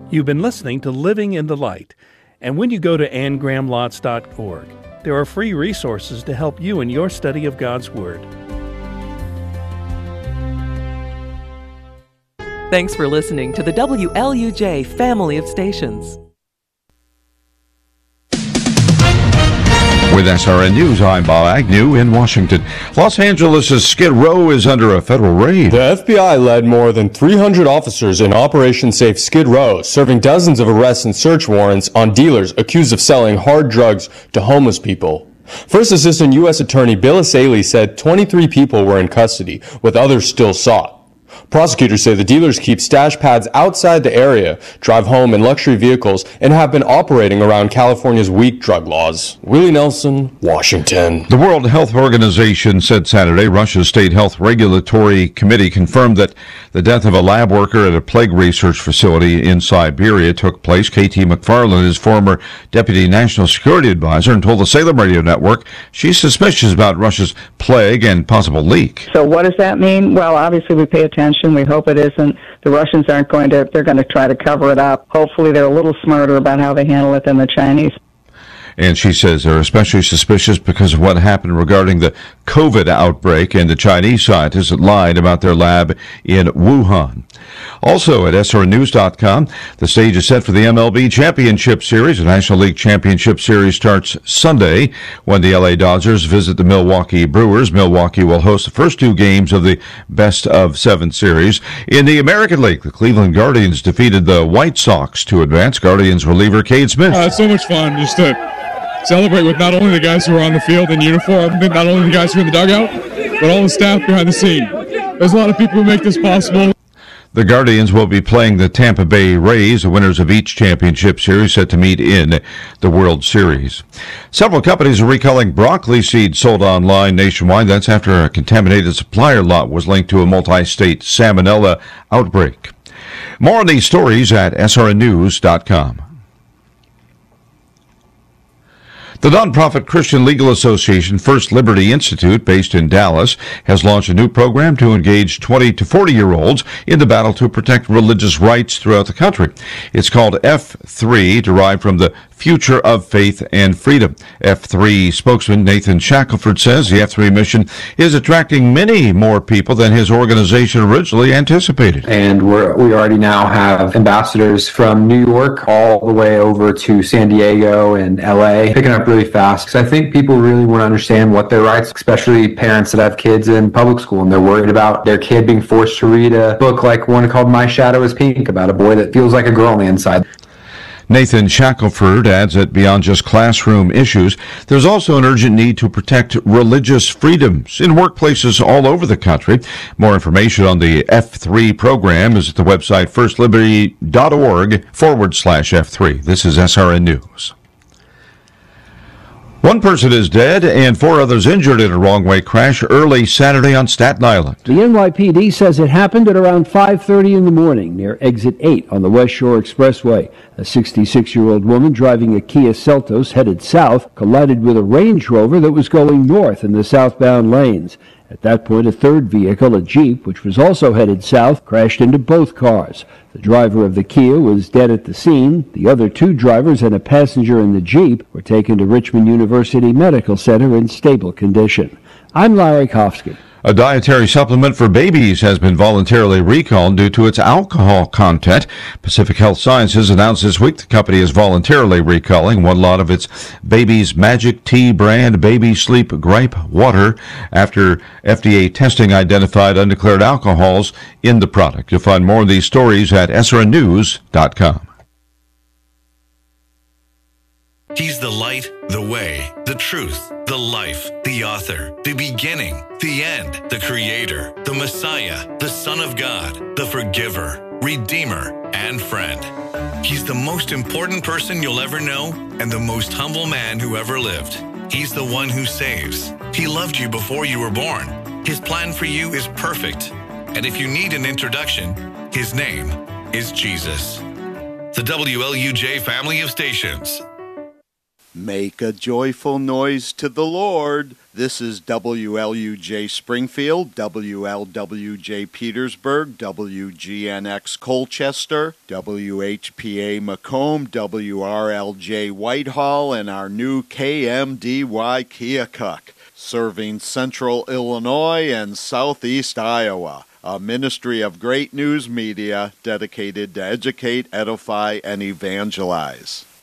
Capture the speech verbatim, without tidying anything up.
You've been listening to Living in the Light, and when you go to anne graham lotz dot org, there are free resources to help you in your study of God's Word. Thanks for listening to the W L U J family of stations. With S R N News, I'm Bob Agnew in Washington. Los Angeles' Skid Row is under a federal raid. The F B I led more than three hundred officers in Operation Safe Skid Row, serving dozens of arrests and search warrants on dealers accused of selling hard drugs to homeless people. First Assistant U S Attorney Bill Asaley said twenty-three people were in custody, with others still sought. Prosecutors say the dealers keep stash pads outside the area, drive home in luxury vehicles, and have been operating around California's weak drug laws. Willie Nelson, Washington. The World Health Organization said Saturday Russia's State Health Regulatory Committee confirmed that the death of a lab worker at a plague research facility in Siberia took place. K T McFarland is former Deputy National Security Advisor and told the Salem Radio Network she's suspicious about Russia's plague and possible leak. So what does that mean? Well, obviously we pay attention. We hope it isn't. The Russians aren't going to, they're going to try to cover it up. Hopefully they're a little smarter about how they handle it than the Chinese. And she says they're especially suspicious because of what happened regarding the COVID outbreak and the Chinese scientists that lied about their lab in Wuhan. Also at S R N news dot com, the stage is set for the M L B Championship Series. The National League Championship Series starts Sunday when the L A Dodgers visit the Milwaukee Brewers. Milwaukee will host the first two games of the best of seven series. In the American League, the Cleveland Guardians defeated the White Sox to advance. Guardians reliever Cade Smith. Uh, it's so much fun just to celebrate with not only the guys who are on the field in uniform, not only the guys who are in the dugout, but all the staff behind the scene. There's a lot of people who make this possible. The Guardians will be playing the Tampa Bay Rays, the winners of each championship series, set to meet in the World Series. Several companies are recalling broccoli seeds sold online nationwide. That's after a contaminated supplier lot was linked to a multi-state salmonella outbreak. More on these stories at S R N news dot com. The nonprofit Christian Legal Association First Liberty Institute, based in Dallas, has launched a new program to engage twenty to forty-year-olds in the battle to protect religious rights throughout the country. It's called F three, derived from the Future of Faith and Freedom. F three spokesman Nathan Shackelford says the F three mission is attracting many more people than his organization originally anticipated. And we're, we already now have ambassadors from New York all the way over to San Diego and L A, picking up really fast, because I think people really want to understand what their rights, especially parents that have kids in public school, and they're worried about their kid being forced to read a book like one called My Shadow is Pink, about a boy that feels like a girl on the inside. Nathan Shackelford adds that beyond just classroom issues, there's also an urgent need to protect religious freedoms in workplaces all over the country. More information on the F three program is at the website firstliberty.org forward slash F3. This is S R N News. One person is dead and four others injured in a wrong-way crash early Saturday on Staten Island. The N Y P D says it happened at around five thirty in the morning near Exit eight on the West Shore Expressway. A sixty-six-year-old woman driving a Kia Seltos headed south collided with a Range Rover that was going north in the southbound lanes. At that point, a third vehicle, a Jeep, which was also headed south, crashed into both cars. The driver of the Kia was dead at the scene. The other two drivers and a passenger in the Jeep were taken to Richmond University Medical Center in stable condition. I'm Larry Kofsky. A dietary supplement for babies has been voluntarily recalled due to its alcohol content. Pacific Health Sciences announced this week the company is voluntarily recalling one lot of its Baby's Magic Tea brand Baby Sleep Gripe Water after F D A testing identified undeclared alcohols in the product. You'll find more of these stories at S R N news dot com. He's the light, the way, the truth, the life, the author, the beginning, the end, the creator, the Messiah, the Son of God, the forgiver, redeemer, and friend. He's the most important person you'll ever know and the most humble man who ever lived. He's the one who saves. He loved you before you were born. His plan for you is perfect. And if you need an introduction, his name is Jesus. The W L U J family of stations. Make a joyful noise to the Lord. This is W L U J Springfield, W L W J Petersburg, W G N X Colchester, W H P A Macomb, W R L J Whitehall, and our new K M D Y Keokuk, serving central Illinois and southeast Iowa. A ministry of Great News Media dedicated to educate, edify, and evangelize.